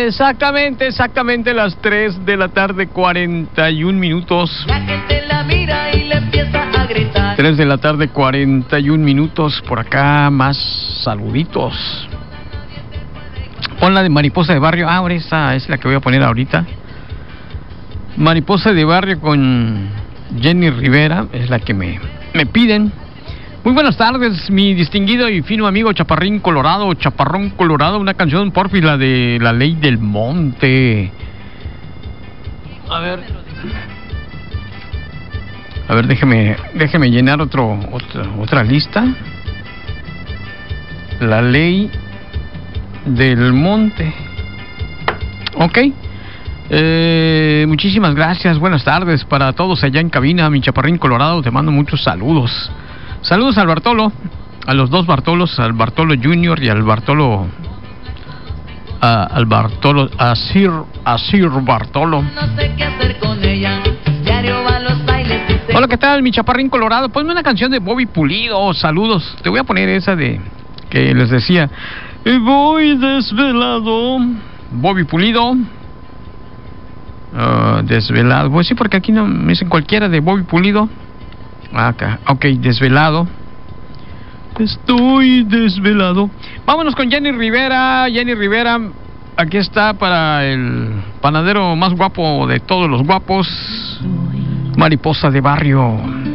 Exactamente las 3 de la tarde, 41 minutos. La gente la mira y le empieza a gritar. 3 de la tarde, 41 minutos. Por acá, más saluditos. Pon la de Mariposa de Barrio. Ahora esa es la que voy a poner ahorita. Mariposa de Barrio con Jenny Rivera es la que me piden. Muy buenas tardes, mi distinguido y fino amigo Chaparrón Colorado, una canción porfi, la de La Ley del Monte. A ver, déjeme llenar otra lista. La Ley del Monte. Ok. Muchísimas gracias, buenas tardes para todos allá en cabina, mi Chaparrín Colorado, te mando muchos saludos. Saludos al Bartolo, a los dos Bartolos, al Bartolo Junior y al Bartolo, a Sir Bartolo. No sé qué hacer con ella. Diario va a los bailes. Hola, ¿qué tal, mi Chaparrín Colorado? Ponme una canción de Bobby Pulido, saludos. Te voy a poner esa de que les decía, voy desvelado. Bobby Pulido. Desvelado. Pues sí, porque aquí no me dicen cualquiera de Bobby Pulido. Acá, ok, desvelado. Estoy desvelado. Vámonos con Jenny Rivera. Jenny Rivera, aquí está para el panadero más guapo de todos los guapos. Mariposa de Barrio.